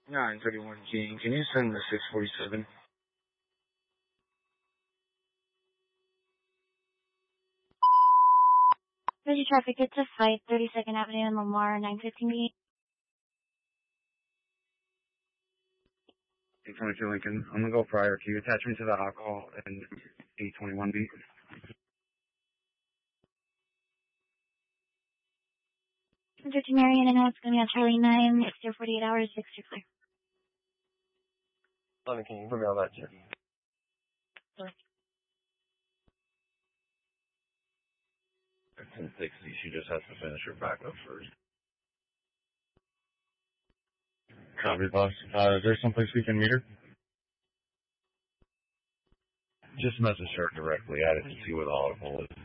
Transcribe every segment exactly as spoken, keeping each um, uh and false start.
nine thirty-one King, can you send the six forty-seven? Busy traffic, it's a fight, thirty-second Avenue and Lamar, nine fifteen B. eight twenty-two Lincoln, I'm gonna go prior. Can you attach me to the hot call and eight twenty-one B? fifteen Marion, I know it's going to be on Charlie nine. It's there forty-eight hours, six to clear. Let me, can you put me on that, sir? Sorry. ten sixty, she just has to finish her backup first. Copy, boss. Uh, is there someplace we can meet her? Just message her directly at it to see where the audible is.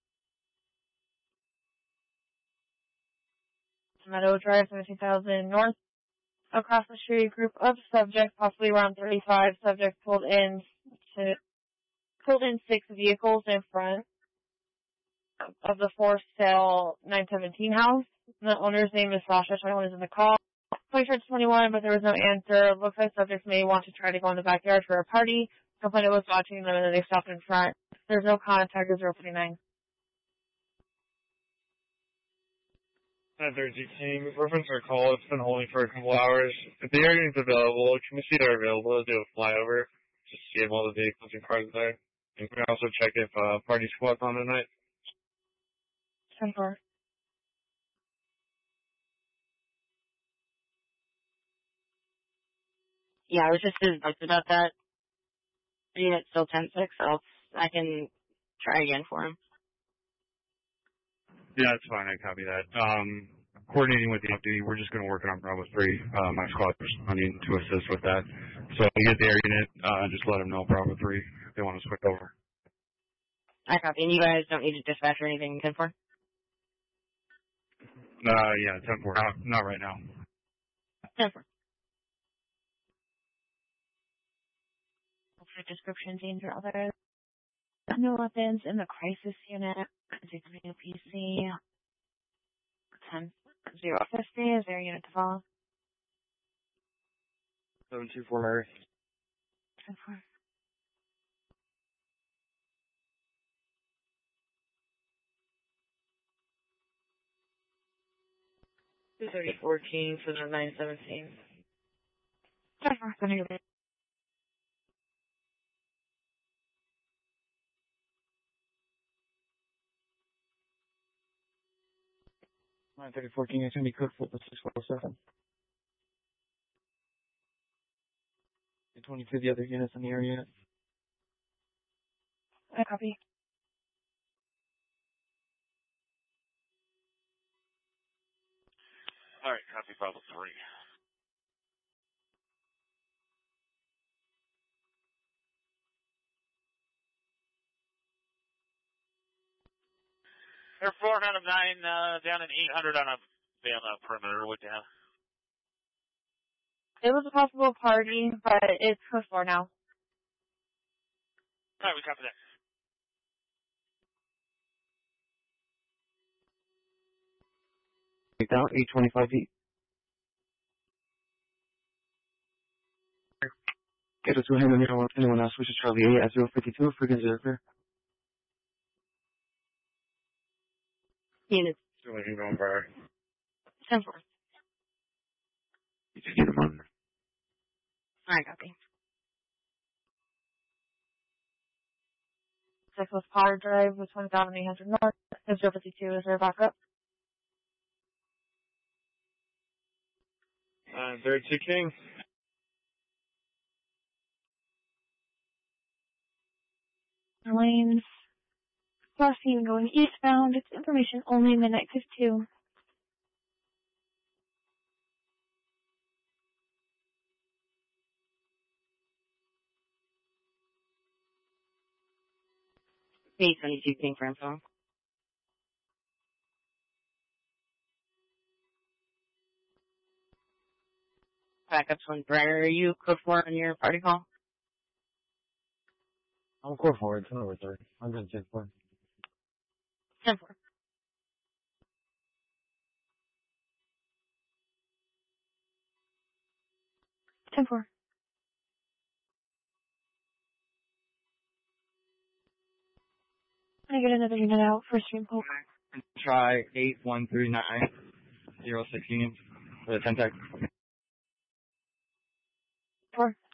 Meadow Drive, seventeen thousand north. Across the street, group of subjects, possibly around thirty-five subjects, pulled in to pulled in six vehicles in front of the for sale nine seventeen house. The owner's name is Sasha. twenty-one is in the call. twenty-four to twenty-one, but there was no answer. Looks like subjects may want to try to go in the backyard for a party. Complainant was watching them and then they stopped in front. There's no contact at zero forty-nine. nine thirty King, reference our call. It's been holding for a couple hours. If the area is available, can we see they're available to do a flyover? Just see if all the vehicles and cars are there. And can we also check if uh, party squad's on tonight? ten four. Yeah, I was just advised about that. Unit's still ten six, so I can try again for him. Yeah, that's fine. I copy that. Um, coordinating with the off-duty, we're just going to work on Bravo three. Uh, my squad's responding to assist with that. So if you get the air unit, uh, just let them know Bravo three if they want to switch over. I copy. And you guys don't need to dispatch or anything, ten four? Uh, yeah, ten four. Not, not right now. ten four. For descriptions and or other no weapons in the crisis unit. W P C ten zero fifty. Is there a unit to follow? seven two four Mary. ten four. two thirty-four King for the nine seventeen. ten four. Gonna do it. nine thirty-four King, it's going to be code for the six forty-seven. twenty-two, the other units in the area. I copy. Alright, copy Bravo three. They're four out of nine, uh, down in eight hundred on a van uh, perimeter. What down? It was a possible party, but it's code four now. Alright, we copy that. Take down eight twenty-five feet. Get us to him and anyone, anyone else wishes Charlie eight at zero fifty-two, freaking zero clear. Units. So we can go on prior. ten four. You just get him on there. Alright, copy. six was Power Drive with twenty thousand eight hundred north. Is zero fifty-two. Is there backup? nine thirty-two King. Lanes. Crossing going eastbound. It's information only, midnight fifty-two. eight twenty-two King for info. Backups one. Briar, are you code four on your party call? I'm core forward, ten over thirty. I'm going to ten four. ten four. ten four. I get another unit out for stream poke. Try eight one three nine zero six units for the ten tech. Four.